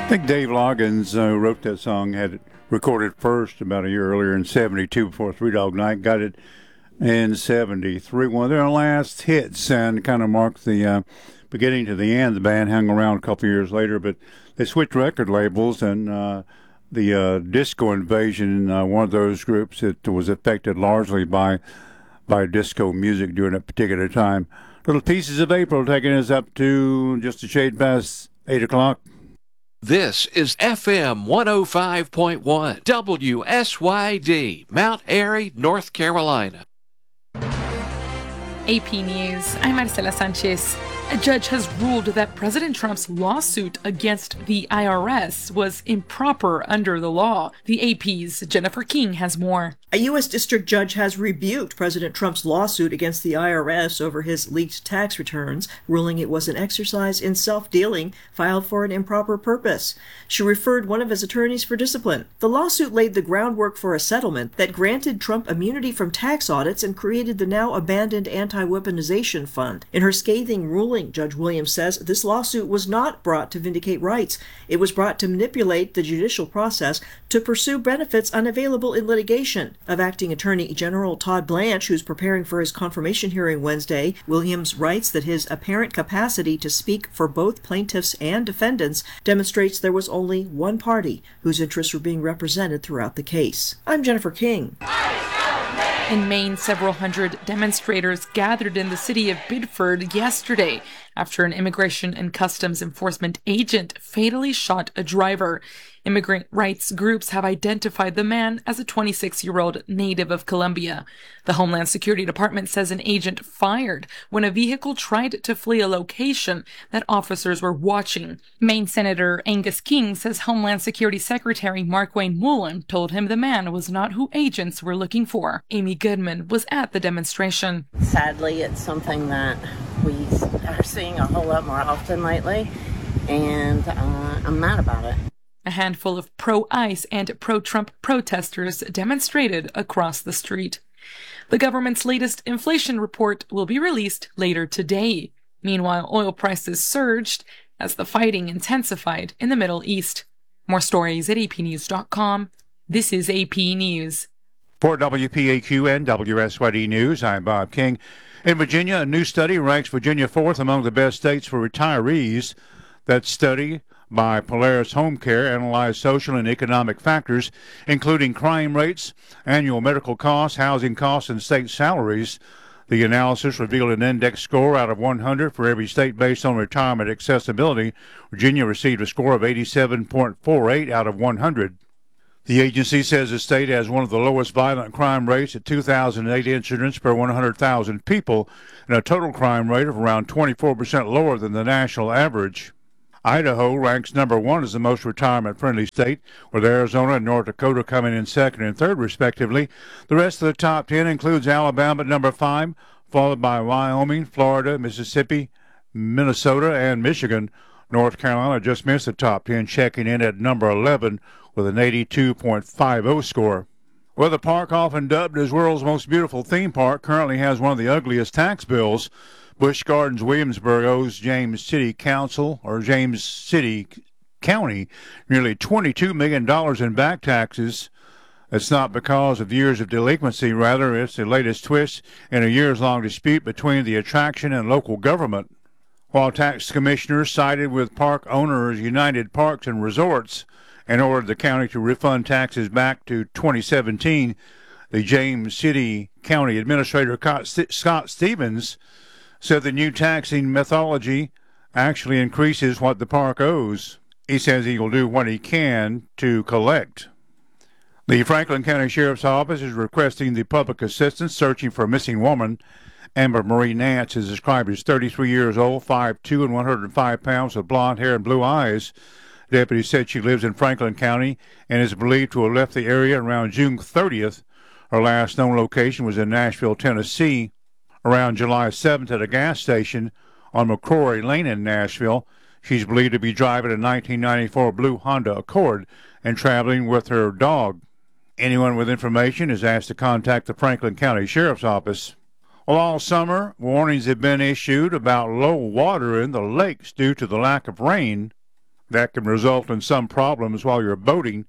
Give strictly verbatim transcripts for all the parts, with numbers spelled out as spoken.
I think Dave Loggins uh, wrote that song, had it recorded first about a year earlier in seventy-two before Three Dog Night, got it in seventy-three. One of their last hits and kind of marked the uh, beginning to the end. The band hung around a couple years later, but they switched record labels, and uh, the uh, Disco Invasion, uh, one of those groups that was affected largely by, by disco music during that particular time. Little Pieces of April taking us up to just a shade past eight o'clock. This is F M one oh five point one, W S Y D, Mount Airy, North Carolina. A P News, I'm Marcela Sanchez. A judge has ruled that President Trump's lawsuit against the I R S was improper under the law. The A P's Jennifer King has more. A U S district judge has rebuked President Trump's lawsuit against the I R S over his leaked tax returns, ruling it was an exercise in self-dealing filed for an improper purpose. She referred one of his attorneys for discipline. The lawsuit laid the groundwork for a settlement that granted Trump immunity from tax audits and created the now abandoned anti-weaponization fund. In her scathing ruling, Judge Williams says this lawsuit was not brought to vindicate rights. It was brought to manipulate the judicial process to pursue benefits unavailable in litigation. Of Acting Attorney General Todd Blanche, who's preparing for his confirmation hearing Wednesday, Williams writes that his apparent capacity to speak for both plaintiffs and defendants demonstrates there was only one party whose interests were being represented throughout the case. I'm Jennifer King. In Maine, several hundred demonstrators gathered in the city of Biddeford yesterday after an Immigration and Customs Enforcement agent fatally shot a driver. Immigrant rights groups have identified the man as a twenty-six-year-old native of Colombia. The Homeland Security Department says an agent fired when a vehicle tried to flee a location that officers were watching. Maine Senator Angus King says Homeland Security Secretary Markwayne Mullin told him the man was not who agents were looking for. Amy Goodman was at the demonstration. Sadly, it's something that we are seeing a whole lot more often lately, and uh, I'm mad about it. A handful of pro-ICE and pro-Trump protesters demonstrated across the street. The government's latest inflation report will be released later today. Meanwhile, oil prices surged as the fighting intensified in the Middle East. More stories at A P news dot com. This is A P News. For W P A Q and W S Y D News, I'm Bob King. In Virginia, a new study ranks Virginia fourth among the best states for retirees. That study by Polaris Home Care analyzed social and economic factors, including crime rates, annual medical costs, housing costs, and state salaries. The analysis revealed an index score out of one hundred for every state based on retirement accessibility. Virginia received a score of eighty-seven point four eight out of one hundred. The agency says the state has one of the lowest violent crime rates at two thousand eight incidents per one hundred thousand people, and a total crime rate of around twenty-four percent lower than the national average. Idaho ranks number one as the most retirement-friendly state, with Arizona and North Dakota coming in second and third, respectively. The rest of the top ten includes Alabama at number five, followed by Wyoming, Florida, Mississippi, Minnesota, and Michigan. North Carolina just missed the top ten, checking in at number eleven with an eighty-two point five oh score. Well, the park, often dubbed as world's most beautiful theme park, currently has one of the ugliest tax bills. Busch Gardens Williamsburg owes James City Council, or James City County, nearly twenty-two million dollars in back taxes. It's not because of years of delinquency. Rather, it's the latest twist in a years-long dispute between the attraction and local government. While tax commissioners sided with park owners United Parks and Resorts and ordered the county to refund taxes back to twenty seventeen, the James City County Administrator Scott Stevens said the new taxing methodology actually increases what the park owes. He says he will do what he can to collect. The Franklin County Sheriff's Office is requesting the public assistance searching for a missing woman. Amber Marie Nance is described as thirty-three years old, five foot two and one hundred five pounds, with blonde hair and blue eyes. Deputies said she lives in Franklin County and is believed to have left the area around June thirtieth. Her last known location was in Nashville, Tennessee, around July seventh at a gas station on McCrory Lane in Nashville. She's believed to be driving a nineteen ninety-four blue Honda Accord and traveling with her dog. Anyone with information is asked to contact the Franklin County Sheriff's Office. Well, all summer, warnings have been issued about low water in the lakes due to the lack of rain. That can result in some problems while you're boating.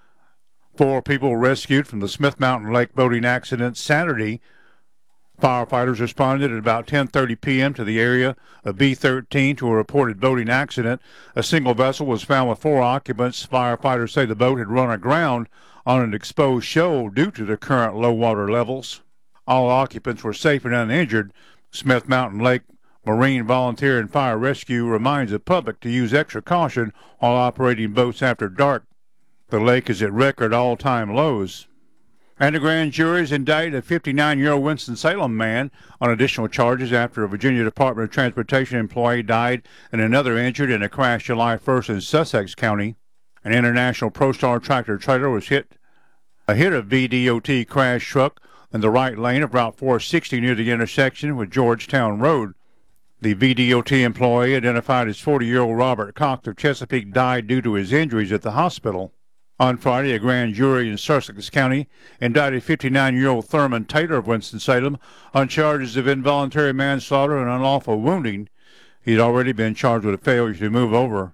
Four people were rescued from the Smith Mountain Lake boating accident Saturday. Firefighters responded at about ten thirty p.m. to the area of B thirteen to a reported boating accident. A single vessel was found with four occupants. Firefighters say the boat had run aground on an exposed shoal due to the current low water levels. All occupants were safe and uninjured. Smith Mountain Lake Marine Volunteer and Fire Rescue reminds the public to use extra caution while operating boats after dark. The lake is at record all-time lows. And the grand jury has indicted a fifty-nine-year-old Winston-Salem man on additional charges after a Virginia Department of Transportation employee died and another injured in a crash July first in Sussex County. An International ProStar tractor trailer was hit a hit a V D O T crash truck in the right lane of Route four sixty near the intersection with Georgetown Road. The V D O T employee, identified as forty-year-old Robert Cox of Chesapeake, died due to his injuries at the hospital. On Friday, a grand jury in Sussex County indicted fifty-nine-year-old Thurman Taylor of Winston-Salem on charges of involuntary manslaughter and unlawful wounding. He had already been charged with a failure to move over.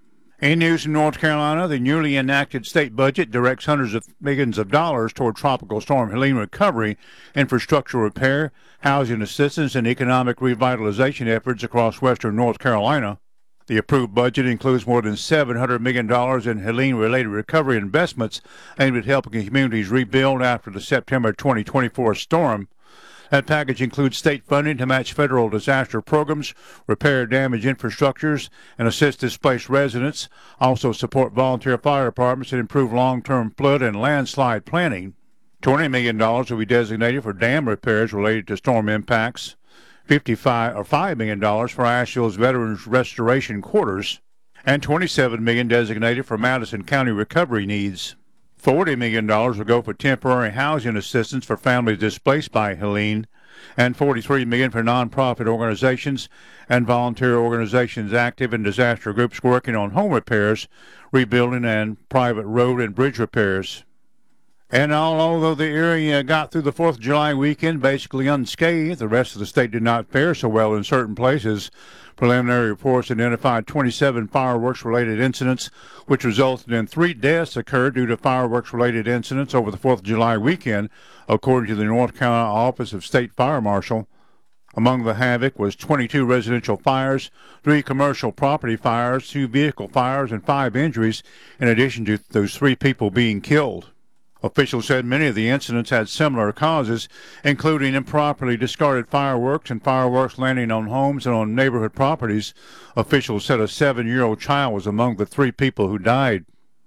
In news in North Carolina, the newly enacted state budget directs hundreds of millions of dollars toward Tropical Storm Helene recovery, infrastructure repair, housing assistance, and economic revitalization efforts across western North Carolina. The approved budget includes more than seven hundred million dollars in Helene-related recovery investments aimed at helping communities rebuild after the September twenty twenty-four storm. That package includes state funding to match federal disaster programs, repair damaged infrastructures, and assist displaced residents, also support volunteer fire departments and improve long-term flood and landslide planning. twenty million dollars will be designated for dam repairs related to storm impacts. fifty-five or five million dollars for Asheville's Veterans Restoration Quarters, and twenty-seven million dollars designated for Madison County recovery needs. forty million dollars will go for temporary housing assistance for families displaced by Helene, and forty-three million dollars for nonprofit organizations and volunteer organizations active in disaster groups working on home repairs, rebuilding, and private road and bridge repairs. And although the area got through the fourth of July weekend basically unscathed, the rest of the state did not fare so well in certain places. Preliminary reports identified twenty-seven fireworks-related incidents, which resulted in three deaths occurred due to fireworks-related incidents over the fourth of July weekend, according to the North Carolina Office of State Fire Marshal. Among the havoc was twenty-two residential fires, three commercial property fires, two vehicle fires, and five injuries, in addition to those three people being killed. Officials said many of the incidents had similar causes, including improperly discarded fireworks and fireworks landing on homes and on neighborhood properties. Officials said a seven-year-old child was among the three people who died.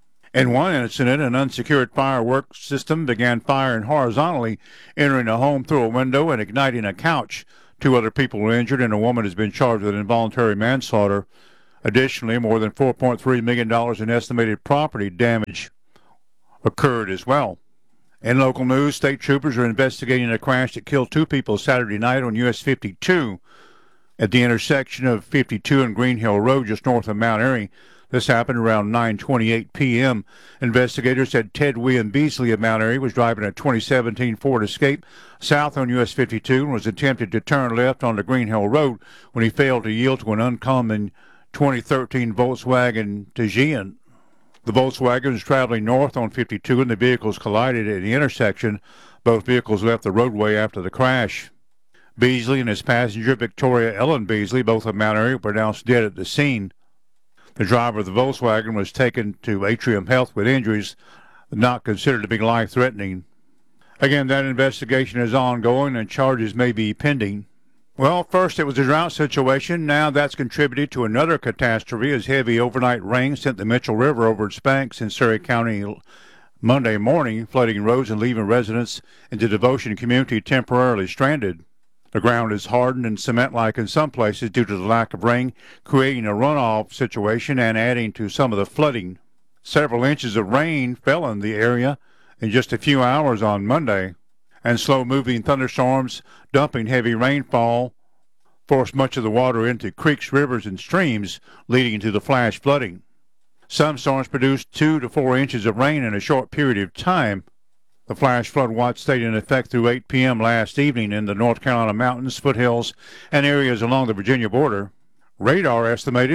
In one incident, an unsecured fireworks system began firing horizontally, entering a home through a window and igniting a couch. Two other people were injured, and a woman has been charged with involuntary manslaughter. Additionally, more than four point three million dollars in estimated property damage occurred as well. In local news, state troopers are investigating a crash that killed two people Saturday night on U S fifty-two at the intersection of fifty-two and Green Hill Road just north of Mount Airy. This happened around nine twenty-eight p.m. Investigators said Ted William Beasley of Mount Airy was driving a twenty seventeen Ford Escape south on U S fifty-two and was attempted to turn left onto Green Hill Road when he failed to yield to an uncommon twenty thirteen Volkswagen Tiguan. The Volkswagen was traveling north on fifty-two and the vehicles collided at the intersection. Both vehicles left the roadway after the crash. Beasley and his passenger, Victoria Ellen Beasley, both of Mount Airy, were pronounced dead at the scene. The driver of the Volkswagen was taken to Atrium Health with injuries not considered to be life-threatening. Again, that investigation is ongoing and charges may be pending. Well, first it was a drought situation. Now that's contributed to another catastrophe as heavy overnight rain sent the Mitchell River over its banks in Surry County Monday morning, flooding roads and leaving residents in the Devotion community temporarily stranded. The ground is hardened and cement-like in some places due to the lack of rain, creating a runoff situation and adding to some of the flooding. Several inches of rain fell in the area in just a few hours on Monday, and slow-moving thunderstorms dumping heavy rainfall forced much of the water into creeks, rivers, and streams, leading to the flash flooding. Some storms produced two to four inches of rain in a short period of time. The flash flood watch stayed in effect through eight p.m. last evening in the North Carolina mountains, foothills, and areas along the Virginia border. Radar estimated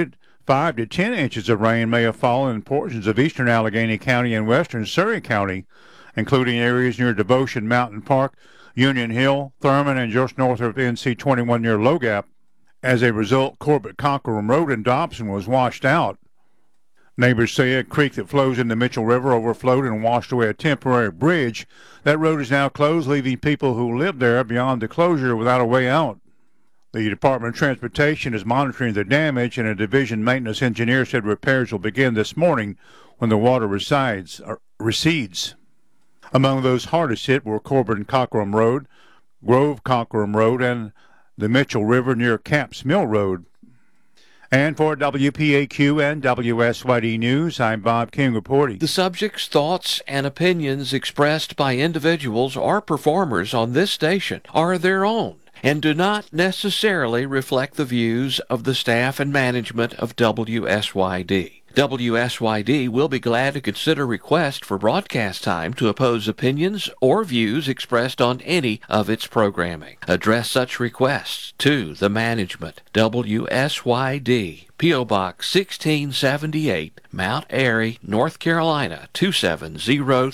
Five to ten inches of rain may have fallen in portions of eastern Allegheny County and western Surrey County, including areas near Devotion Mountain Park, Union Hill, Thurman, and just north of N C twenty-one near Low Gap. As a result, Corbett Cockerham Road in Dobson was washed out. Neighbors say a creek that flows into Mitchell River overflowed and washed away a temporary bridge. That road is now closed, leaving people who live there beyond the closure without a way out. The Department of Transportation is monitoring the damage, and a division maintenance engineer said repairs will begin this morning when the water resides, or recedes. Among those hardest hit were Corbett Cockerham Road, Grove Cockerham Road, and the Mitchell River near Camps Mill Road. And for W P A Q and W S Y D News, I'm Bob King reporting. The subjects, thoughts, and opinions expressed by individuals or performers on this station are their own and do not necessarily reflect the views of the staff and management of W S Y D. W S Y D will be glad to consider requests for broadcast time to oppose opinions or views expressed on any of its programming. Address such requests to the management, W S Y D, P O Box sixteen seventy-eight, Mount Airy, North Carolina two seven zero